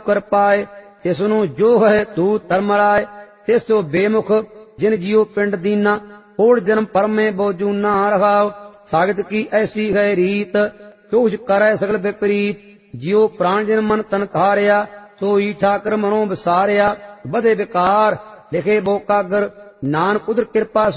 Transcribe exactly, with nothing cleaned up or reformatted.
ਕਰ ਪਾਏ। ਤਿਸ ਨੂੰ ਜੋ ਹੈ ਤੂ ਧਰਮ ਰਾਏ। ਤਿਸ ਤੋਂ ਬੇਮੁਖ ਜਿਨ ਜਿਉ ਪਿੰਡ ਦੀਨਾ, ਓੜ ਜਨਮ ਪਰਮੇ ਬੋਜੂਨਾ ਰਹਾਉ। ਸਾਗਤ ਕੀ ਐਸੀ ਹੈ ਰੀਤ, ਚੋਜ ਕਰੈ ਸਗਲ ਵਿਪਰੀਤ। ਜਿਉ ਪ੍ਰਾਣ ਜਨ ਮਨ ਤਨ ਧਾਰਿਆ, ਸੋਈ ਠਾਕਰ ਮਨੋਂ ਵਿਸਾਰਿਆ। ਵਧੇ ਵਿਕਾਰ ਲਿਖੇ ਬੋ ਕਾਗਰ, ਨਾਨਕ ਉਦਰ ਕਿਰਪਾ